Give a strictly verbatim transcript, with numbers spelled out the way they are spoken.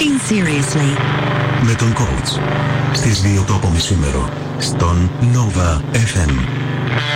Talking Seriously με τον coach στις δύο το απομισήμερο στον Nova εφ εμ.